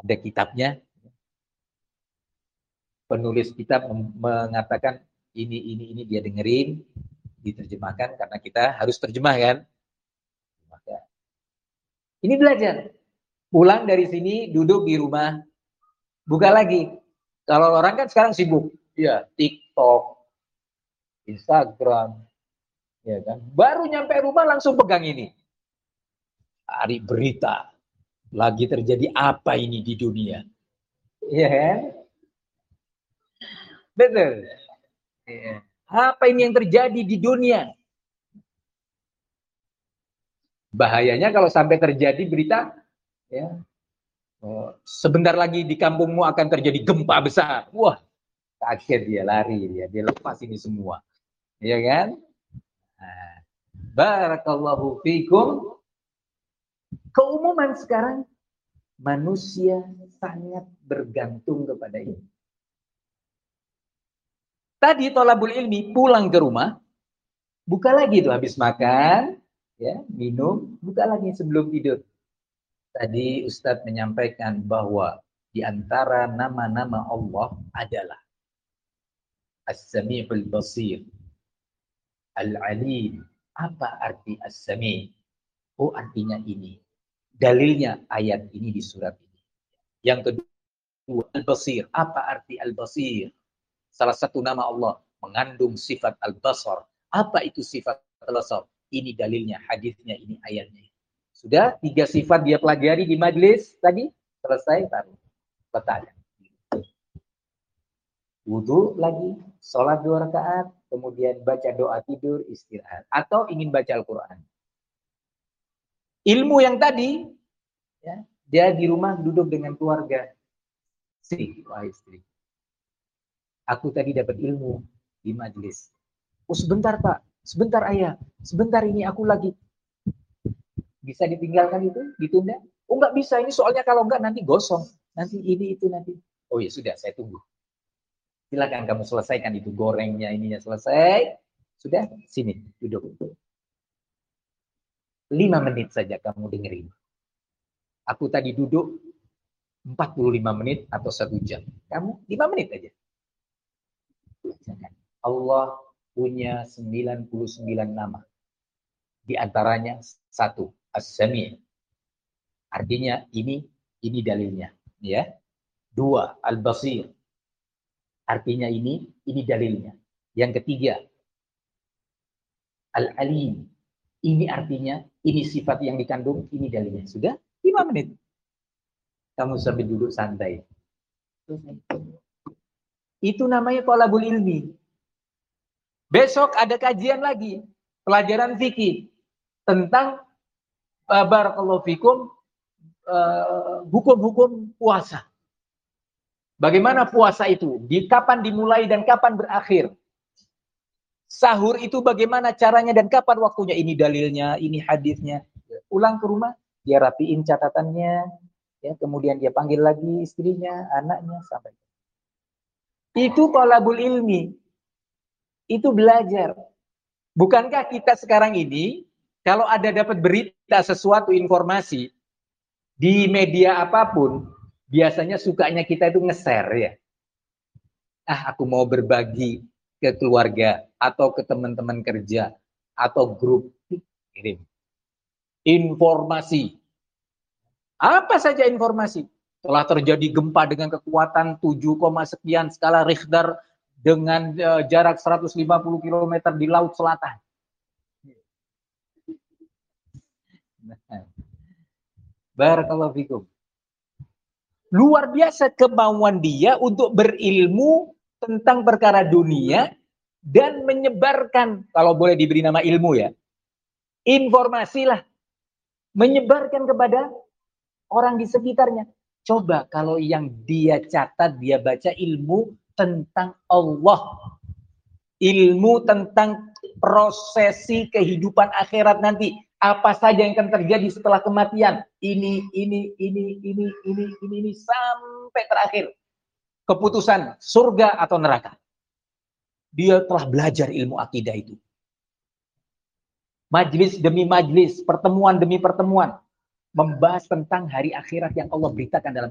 Ada kitabnya. Penulis kitab mengatakan ini dia dengerin, diterjemahkan karena kita harus terjemah kan. Ini belajar. Pulang dari sini, duduk di rumah, buka lagi. Kalau orang kan sekarang sibuk, ya TikTok, Instagram, ya kan. Baru nyampe rumah langsung pegang ini. Hari berita, lagi terjadi apa ini di dunia? Iya kan? Betul. Ya. Apa ini yang terjadi di dunia? Bahayanya kalau sampai terjadi berita, ya, sebentar lagi di kampungmu akan terjadi gempa besar. Wah, kaget dia, lari dia lepas ini semua. Iya kan? Nah, barakallahu fikum. Keumuman sekarang manusia sangat bergantung kepada ini. Tadi tolabul ilmi pulang ke rumah, buka lagi tuh habis makan, ya, minum, buka lagi sebelum tidur. Tadi Ustadz menyampaikan bahwa di antara nama-nama Allah adalah As-Sami'ul Basir, Al-Alim. Apa arti As-Sami'? Oh, artinya ini. Dalilnya ayat ini di surat ini. Yang kedua, Al-Basir. Apa arti Al-Basir? Salah satu nama Allah mengandung sifat Al-Basar. Apa itu sifat Al-Basar? Ini dalilnya, hadisnya, ini ayatnya. Sudah 3 sifat dia pelajari di majlis tadi, selesai baru bertanya. Wudu lagi, sholat 2 rakaat, kemudian baca doa tidur, istirahat. Atau ingin baca Al-Quran. Ilmu yang tadi, ya, dia di rumah duduk dengan keluarga. Istri. Aku tadi dapat ilmu di majlis. Oh sebentar Pak, sebentar Ayah, sebentar ini aku lagi. Bisa ditinggalkan itu, ditunda? Oh nggak bisa, ini soalnya kalau nggak nanti gosong. Nanti ini itu nanti. Oh ya sudah, saya tunggu. Silakan kamu selesaikan itu gorengnya, ininya selesai. Sudah, sini duduk. 5 menit saja kamu dengerin. Aku tadi duduk 45 menit atau 1 jam. Kamu 5 menit aja. Allah punya 99 nama. Di antaranya 1, As-Sami'. Artinya ini dalilnya, ya. 2, Al-Basir. Artinya ini dalilnya. Yang ketiga, Al-Alim. Ini artinya, ini sifat yang dikandung, ini dalilnya. Sudah 5 menit. Kamu sambil duduk santai. Itu namanya thalabul ilmi. Besok ada kajian lagi, pelajaran fikih tentang barakallahu fikum hukum-hukum puasa. Bagaimana puasa itu? Kapan dimulai dan kapan berakhir? Sahur itu bagaimana caranya dan kapan waktunya? Ini dalilnya, ini hadisnya. Pulang ke rumah, dia rapiin catatannya, ya, kemudian dia panggil lagi istrinya, anaknya, sampai. Itu thalabul ilmi. Itu belajar. Bukankah kita sekarang ini, kalau ada dapat berita sesuatu informasi di media apapun, biasanya sukanya kita itu nge-share ya. Aku mau berbagi ke keluarga atau ke teman-teman kerja atau grup, kirim informasi. Apa saja informasi? Telah terjadi gempa dengan kekuatan 7, sekian skala Richter dengan jarak 150 km di Laut Selatan. Barakallahu fikum. Luar biasa kemauan dia untuk berilmu tentang perkara dunia dan menyebarkan, kalau boleh diberi nama ilmu ya, informasi lah, menyebarkan kepada orang di sekitarnya. Coba kalau yang dia catat, dia baca ilmu tentang Allah, ilmu tentang prosesi kehidupan akhirat nanti, apa saja yang akan terjadi setelah kematian, ini sampai terakhir keputusan surga atau neraka. Dia telah belajar ilmu akidah itu. Majlis demi majlis, pertemuan demi pertemuan, membahas tentang hari akhirat yang Allah beritakan dalam